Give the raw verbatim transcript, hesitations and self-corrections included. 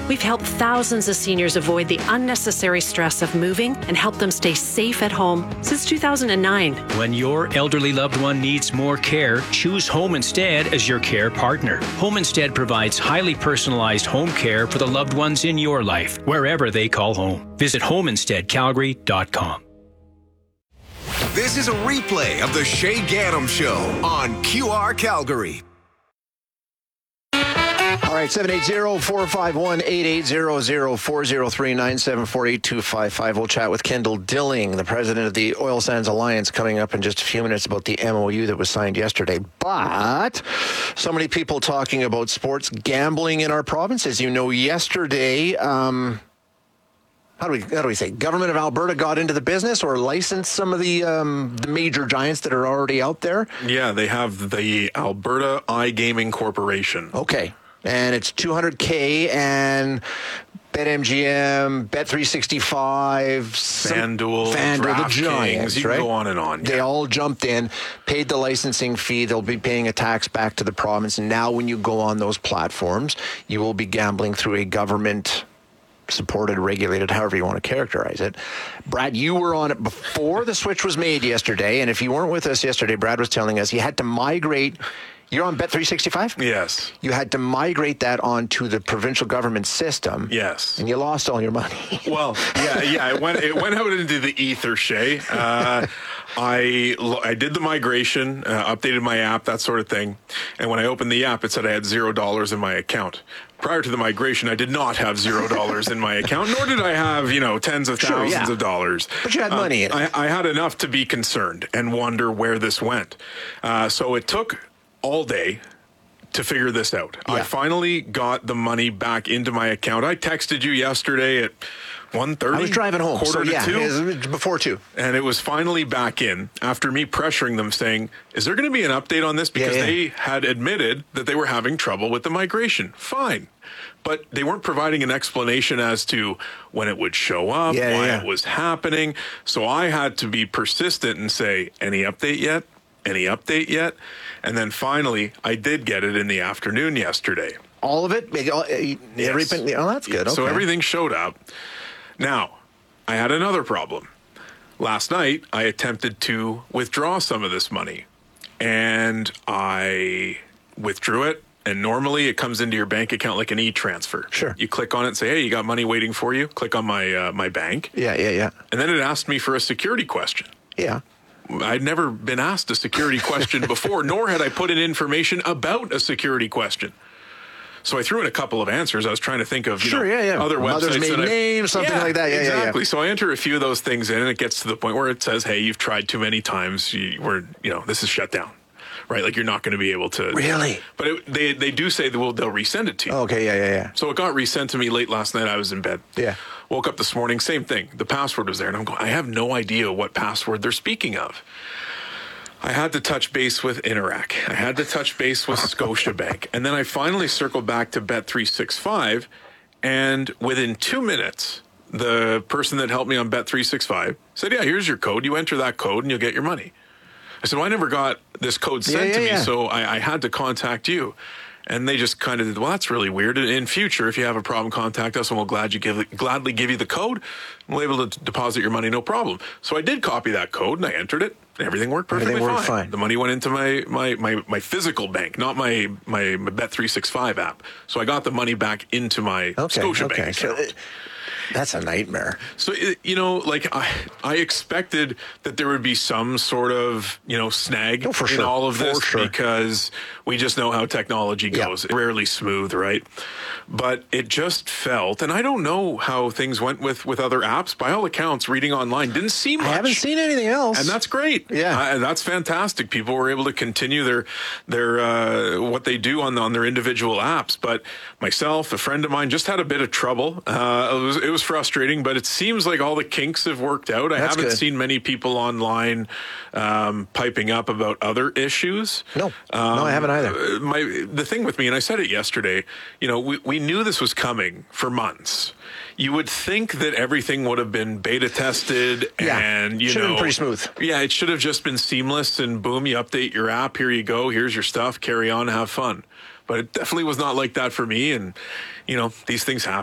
We've helped thousands of seniors avoid the unnecessary stress of moving and helped them stay safe at home since two thousand nine. When your elderly loved one needs more care, choose Home Instead as your care partner. Home Instead provides highly personalized home care for the loved ones in your life, wherever they call home. Visit home instead calgary dot com. This is a replay of the Shay Gannam Show on Q R Calgary. All right, seven eight zero, four five one, eight eight zero zero, four zero three, nine seven four, eight two five five. We'll chat with Kendall Dilling, the president of the Oil Sands Alliance, coming up in just a few minutes about the M O U that was signed yesterday. But so many people talking about sports gambling in our province. As you know, yesterday... Um, How do we how do we say? Government of Alberta got into the business or licensed some of the um, the major giants that are already out there. Yeah, they have the Alberta iGaming Corporation. Okay, and it's two hundred K and BetMGM, Bet three sixty-five, FanDuel, FanDuel, the giants, you can right? go on and on. They yeah. all jumped in, paid the licensing fee. They'll be paying a tax back to the province. And now, when you go on those platforms, you will be gambling through a government supported, regulated, however you want to characterize it. Brad, you were on it before the switch was made yesterday, and if you weren't with us yesterday, Brad was telling us you had to migrate. You're on Bet three sixty-five? Yes. You had to migrate that onto the provincial government system. Yes. And you lost all your money. Well, yeah, yeah. It went it went out into the ether, Shay. Uh, I I did the migration, uh, updated my app, that sort of thing. And when I opened the app, it said I had zero dollars in my account. Prior to the migration, I did not have zero dollars in my account, nor did I have, you know, tens of thousands sure, yeah. of dollars. But you had money um, in it. I, I had enough to be concerned and wonder where this went. Uh, so it took all day to figure this out. Yeah. I finally got the money back into my account. I texted you yesterday at one thirty. I was driving home, quarter so yeah, to two. it was before two. And it was finally back in after me pressuring them saying, is there going to be an update on this? Because Yeah, yeah. they had admitted that they were having trouble with the migration. Fine. But they weren't providing an explanation as to when it would show up, Yeah, why yeah. it was happening. So I had to be persistent and say, any update yet? Any update yet? And then finally, I did get it in the afternoon yesterday. All of it? Yes. Everything? Oh, that's good. Okay. So everything showed up. Now, I had another problem. Last night, I attempted to withdraw some of this money, and I withdrew it. And normally, it comes into your bank account like an e-transfer. Sure. You click on it and say, hey, you got money waiting for you. Click on my uh, my bank. Yeah, yeah, yeah. And then it asked me for a security question. Yeah. I'd never been asked a security question before, nor had I put in information about a security question. So I threw in a couple of answers. I was trying to think of you Sure, know, yeah, yeah. other Mother's websites. maiden that I- name, something Yeah, like that. Yeah, yeah, yeah. exactly. So I enter a few of those things in, and it gets to the point where it says, hey, you've tried too many times. You, we're, you know, this is shut down. Right? Like you're not going to be able to. Really? But it, they they do say that well, they'll resend it to you. Okay, yeah, yeah, yeah. So it got resent to me late last night. I was in bed. Yeah. Woke up this morning, same thing. The password was there, and I'm going, I have no idea what password they're speaking of. I had to touch base with Interac. I had to touch base with Scotiabank. And then I finally circled back to Bet three sixty-five, and within two minutes, the person that helped me on Bet three sixty-five said, yeah, here's your code. You enter that code, and you'll get your money. I said, well, I never got this code sent Yeah, yeah, to me, yeah. so I, I had to contact you. And they just kind of did, well, that's really weird. In future, if you have a problem, contact us, and we'll glad you give, gladly give you the code. We'll be able to deposit your money, no problem. So I did copy that code, and I entered it, and everything worked perfectly Everything worked fine. fine. The money went into my, my, my, my physical bank, not my, my, my Bet three sixty-five app. So I got the money back into my Okay, Scotiabank okay. So account. it- that's a nightmare. So, it- you know, like I, I expected that there would be some sort of, you know, snag Oh, for in sure. all of For this sure. because we just know how technology Yeah. goes. It's rarely smooth, right? But it just felt, and I don't know how things went with, with other apps. By all accounts, reading online didn't seem much. I haven't seen anything else. And that's great. Yeah. Uh, that's fantastic. People were able to continue their their uh, what they do on on their individual apps. But myself, a friend of mine, just had a bit of trouble. Uh, it was it was frustrating, but it seems like all the kinks have worked out. I That's haven't good. seen many people online um, piping up about other issues. No. No, I haven't either. Uh, My the thing with me, and I said it yesterday. You know, we we knew this was coming for months. You would think that everything would have been beta tested Yeah. and you Should have know been pretty smooth. Yeah, it should have just been seamless and boom, you update your app. Here you go. Here's your stuff. Carry on. Have fun. But it definitely was not like that for me. And you know, these things happen.